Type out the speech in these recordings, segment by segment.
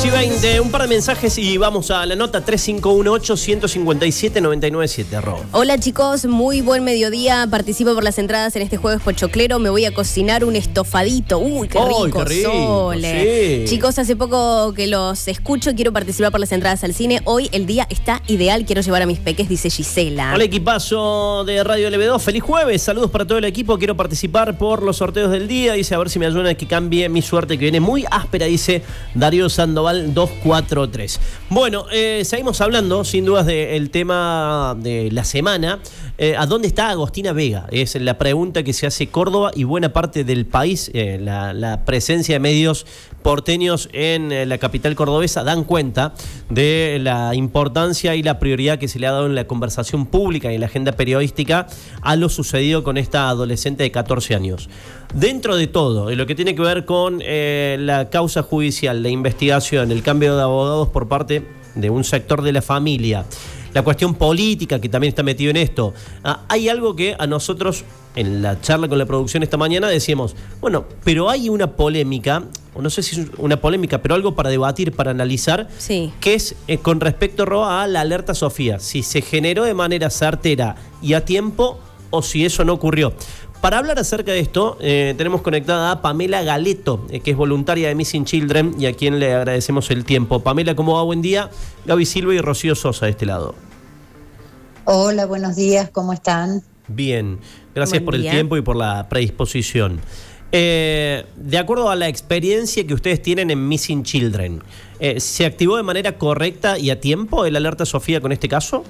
10:20, un par de mensajes y vamos a la nota 3518-157-997. Hola chicos, muy buen mediodía. Participo por las entradas en este jueves pochoclero. Me voy a cocinar un estofadito. Uy, qué rico, Sole. Sí. Chicos, hace poco que los escucho. Quiero participar por las entradas al cine. Hoy el día está ideal. Quiero llevar a mis peques, dice Gisela. Hola equipazo de Radio LB2. Feliz jueves. Saludos para todo el equipo. Quiero participar por los sorteos del día. Dice, a ver si me ayudan a que cambie mi suerte, que viene muy áspera, dice Darío Sandoval 243. Bueno, seguimos hablando sin dudas del tema de la semana. ¿A dónde está Agostina Vega? Es la pregunta que se hace Córdoba y buena parte del país. La presencia de medios porteños en la capital cordobesa dan cuenta de la importancia y la prioridad que se le ha dado en la conversación pública y en la agenda periodística a lo sucedido con esta adolescente de 14 años. Dentro de todo, en lo que tiene que ver con la causa judicial, la investigación, el cambio de abogados por parte de un sector de la familia, la cuestión política que también está metido en esto, hay algo que a nosotros, en la charla con la producción esta mañana, decíamos, bueno, pero hay una polémica, o no sé si es una polémica, pero algo para debatir, para analizar, sí, que es con respecto a la alerta Sofía, si se generó de manera certera y a tiempo o si eso no ocurrió. Para hablar acerca de esto, tenemos conectada a Pamela Galeto, que es voluntaria de Missing Children y a quien le agradecemos el tiempo. Pamela, ¿cómo va? Buen día. Gaby Silva y Rocío Sosa de este lado. Hola, buenos días, ¿cómo están? Bien, gracias por el tiempo y por la predisposición. De acuerdo a la experiencia que ustedes tienen en Missing Children, ¿se activó de manera correcta y a tiempo el alerta Sofía con este caso?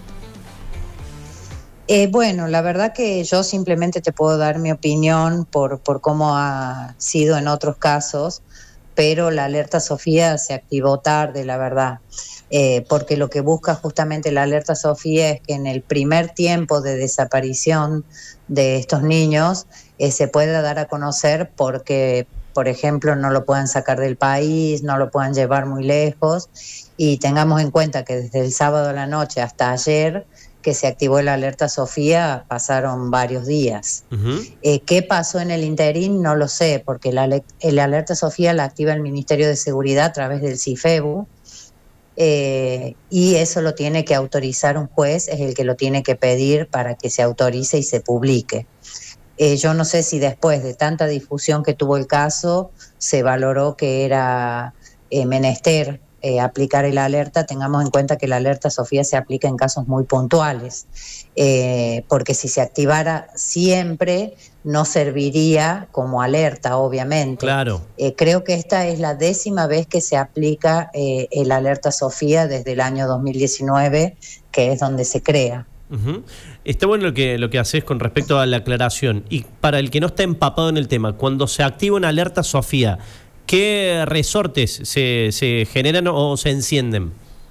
Bueno, la verdad que yo simplemente te puedo dar mi opinión por cómo ha sido en otros casos, pero la alerta Sofía se activó tarde, la verdad, porque lo que busca justamente la alerta Sofía es que en el primer tiempo de desaparición de estos niños se pueda dar a conocer porque, por ejemplo, no lo puedan sacar del país, no lo puedan llevar muy lejos, y tengamos en cuenta que desde el sábado a la noche hasta ayer que se activó la alerta Sofía, pasaron varios días. Uh-huh. ¿Qué pasó en el interín? No lo sé, porque la alerta Sofía la activa el Ministerio de Seguridad a través del CIFEBU, y eso lo tiene que autorizar un juez, es el que lo tiene que pedir para que se autorice y se publique. Yo no sé si después de tanta difusión que tuvo el caso, se valoró que era menester aplicar el alerta. Tengamos en cuenta que la alerta Sofía se aplica en casos muy puntuales, porque si se activara siempre no serviría como alerta, obviamente. Claro. Creo que esta es la 10ª vez que se aplica el alerta Sofía desde el año 2019, que es donde se crea. Uh-huh. Está bueno lo que haces con respecto a la aclaración. Y para el que no está empapado en el tema, cuando se activa una alerta Sofía, ¿qué resortes se generan o se encienden?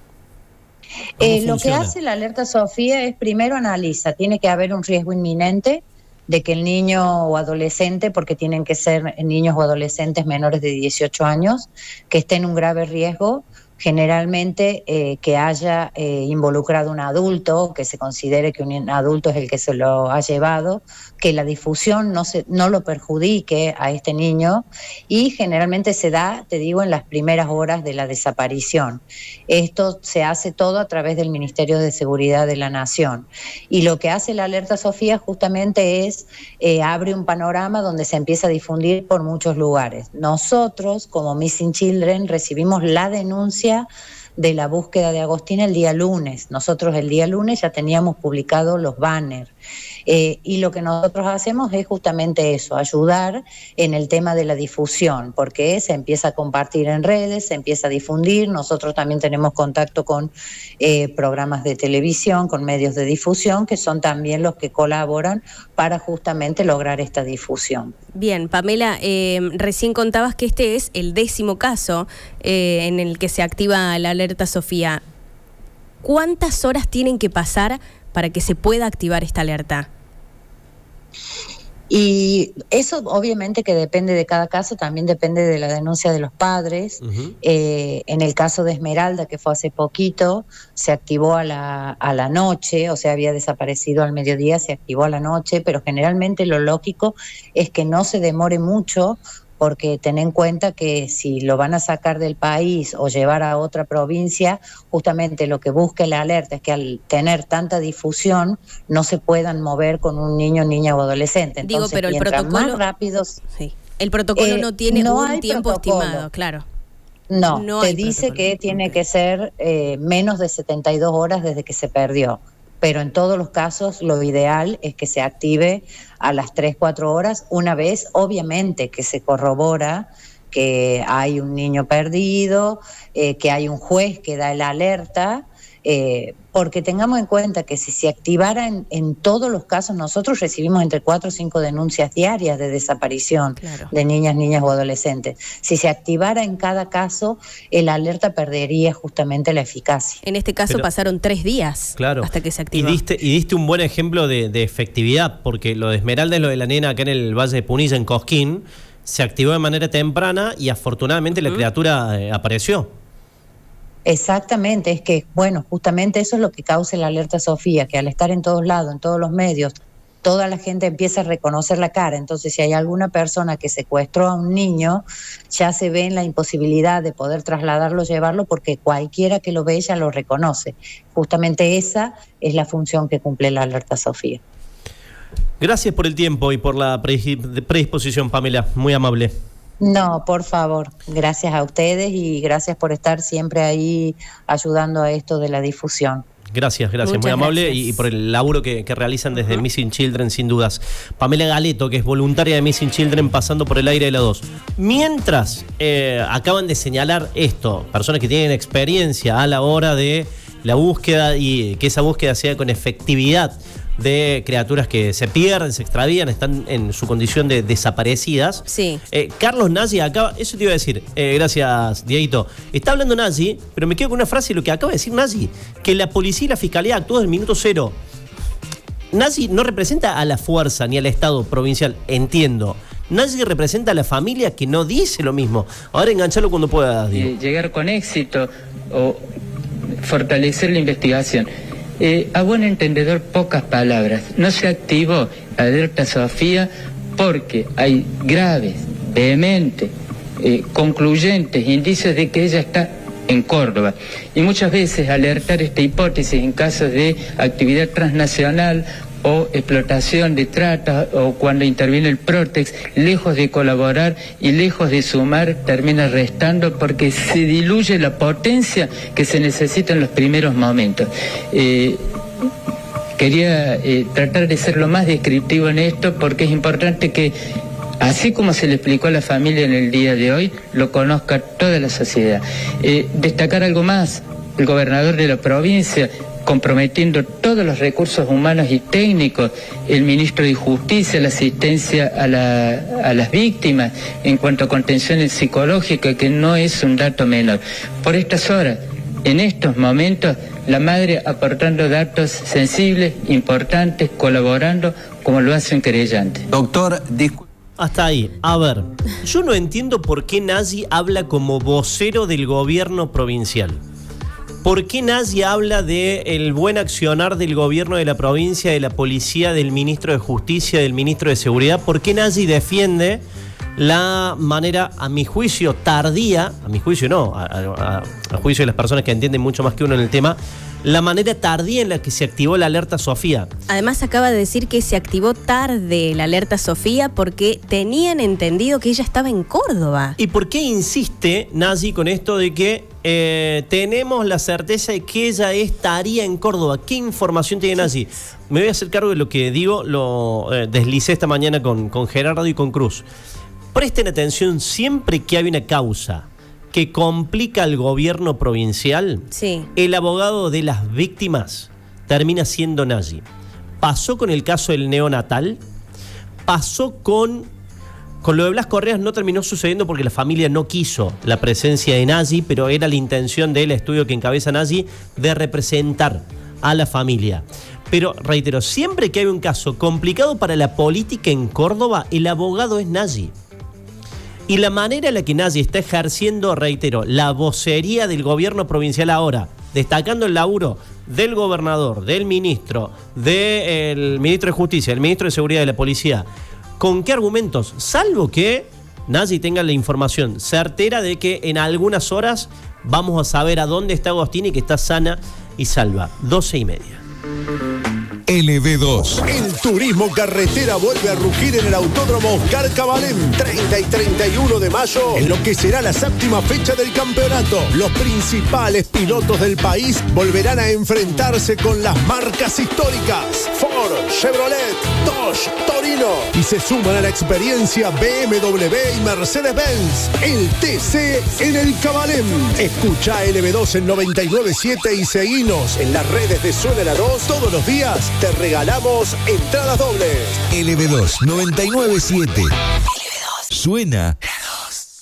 Lo que hace la alerta Sofía es primero analiza, tiene que haber un riesgo inminente de que el niño o adolescente, porque tienen que ser niños o adolescentes menores de 18 años, que estén en un grave riesgo, generalmente que haya involucrado un adulto, que se considere que un adulto es el que se lo ha llevado, que la difusión no lo perjudique a este niño, y generalmente se da, te digo, en las primeras horas de la desaparición. Esto se hace todo a través del Ministerio de Seguridad de la Nación. Y lo que hace la alerta Sofía justamente es abre un panorama donde se empieza a difundir por muchos lugares. Nosotros, como Missing Children, recibimos la denuncia de la búsqueda de Agostina el día lunes. Nosotros el día lunes ya teníamos publicados los banners. Y lo que nosotros hacemos es justamente eso, ayudar en el tema de la difusión, porque se empieza a compartir en redes, se empieza a difundir. Nosotros también tenemos contacto con programas de televisión, con medios de difusión, que son también los que colaboran para justamente lograr esta difusión. Bien, Pamela, recién contabas que este es el 10º caso en el que se activa la alerta Sofía. ¿Cuántas horas tienen que pasar para que se pueda activar esta alerta? Y eso obviamente que depende de cada caso, también depende de la denuncia de los padres. Uh-huh. En el caso de Esmeralda, que fue hace poquito, se activó a la noche, o sea, había desaparecido al mediodía, se activó a la noche, pero generalmente lo lógico es que no se demore mucho, porque ten en cuenta que si lo van a sacar del país o llevar a otra provincia, justamente lo que busca la alerta es que al tener tanta difusión no se puedan mover con un niño, niña o adolescente. Entonces, pero el mientras protocolo más rápidos... Sí. El protocolo no tiene un tiempo estimado, claro. No te dice que tiene que ser menos de 72 horas desde que se perdió. Pero en todos los casos lo ideal es que se active a las 3-4 horas, una vez obviamente que se corrobora que hay un niño perdido, que hay un juez que da la alerta, porque tengamos en cuenta que si se activara en todos los casos, nosotros recibimos entre 4 o 5 denuncias diarias de desaparición de niñas o adolescentes. Si se activara en cada caso, el alerta perdería justamente la eficacia. En este caso pasaron 3 días hasta que se activó. Y diste un buen ejemplo de efectividad, porque lo de Esmeralda es lo de la nena acá en el Valle de Punilla, en Cosquín, se activó de manera temprana y afortunadamente la criatura apareció. Exactamente, es que, bueno, justamente eso es lo que causa la alerta Sofía, que al estar en todos lados, en todos los medios, toda la gente empieza a reconocer la cara. Entonces, si hay alguna persona que secuestró a un niño, ya se ve en la imposibilidad de poder trasladarlo, llevarlo, porque cualquiera que lo ve ya lo reconoce. Justamente esa es la función que cumple la alerta Sofía. Gracias por el tiempo y por la predisposición, Pamela, muy amable. No, por favor, gracias a ustedes y gracias por estar siempre ahí ayudando a esto de la difusión. Gracias, muy amable y por el laburo que realizan desde Missing Children, sin dudas. Pamela Galeto, que es voluntaria de Missing Children, pasando por el aire de la 2. Mientras acaban de señalar esto, personas que tienen experiencia a la hora de la búsqueda y que esa búsqueda sea con efectividad de criaturas que se pierden, se extravían, están en su condición de desaparecidas. Sí. Carlos Nagy acaba, eso te iba a decir, gracias Dieguito, está hablando Nagy, pero me quedo con una frase de lo que acaba de decir Nagy, que la policía y la fiscalía actuó desde el minuto cero. Nagy no representa a la fuerza ni al Estado provincial, entiendo. Nagy representa a la familia que no dice lo mismo. Ahora engancharlo cuando puedas. Llegar con éxito o fortalecer la investigación. A buen entendedor, pocas palabras. No se activó la alerta Sofía porque hay graves, vehementes, concluyentes indicios de que ella está en Córdoba. Y muchas veces alertar esta hipótesis en casos de actividad transnacional o explotación de trata o cuando interviene el Protex, lejos de colaborar y lejos de sumar, termina restando porque se diluye la potencia que se necesita en los primeros momentos. Quería tratar de ser lo más descriptivo en esto porque es importante que, así como se le explicó a la familia en el día de hoy, lo conozca toda la sociedad. Destacar algo más, el gobernador de la provincia comprometiendo todos los recursos humanos y técnicos, el ministro de Justicia, la asistencia a las víctimas en cuanto a contención psicológica, que no es un dato menor. Por estas horas, en estos momentos, la madre aportando datos sensibles, importantes, colaborando como lo hace un querellante. Doctor, hasta ahí. A ver, yo no entiendo por qué Nagy habla como vocero del gobierno provincial. ¿Por qué Nagy habla del buen accionar del gobierno de la provincia, de la policía, del ministro de Justicia, del ministro de Seguridad? ¿Por qué Nagy defiende la manera, a mi juicio, tardía, a mi juicio no, a juicio de las personas que entienden mucho más que uno en el tema, la manera tardía en la que se activó la alerta Sofía? Además acaba de decir que se activó tarde la alerta Sofía porque tenían entendido que ella estaba en Córdoba. ¿Y por qué insiste Nagy con esto de que tenemos la certeza de que ella estaría en Córdoba? ¿Qué información tiene Nagy? Me voy a hacer cargo de lo que digo, lo deslicé esta mañana con Gerardo y con Cruz. Presten atención, siempre que hay una causa que complica al gobierno provincial, el abogado de las víctimas termina siendo Nagy. Pasó con el caso del neonatal, pasó con lo de Blas Correas, no terminó sucediendo porque la familia no quiso la presencia de Nagy, pero era la intención del estudio que encabeza Nagy de representar a la familia. Pero, reitero, siempre que hay un caso complicado para la política en Córdoba, el abogado es Nagy. Y la manera en la que Nagy está ejerciendo, reitero, la vocería del gobierno provincial ahora, destacando el laburo del gobernador, del ministro de Justicia, del ministro de Seguridad y de la Policía, ¿con qué argumentos? Salvo que Nayi, tengan la información certera de que en algunas horas vamos a saber a dónde está Agostini, que está sana y salva. 12:30. LB2. El turismo carretera vuelve a rugir en el Autódromo Oscar Cabalén. 30 y 31 de mayo, en lo que será la 7ª fecha del campeonato. Los principales pilotos del país volverán a enfrentarse con las marcas históricas Ford, Chevrolet, Dodge, Torino. Y se suman a la experiencia BMW y Mercedes-Benz. El TC en el Cabalén. Escucha LB2 en 99.7 y seguinos en las redes de Suena la 2 todos los días. Te regalamos entradas dobles. LB2 99.7. LB2 suena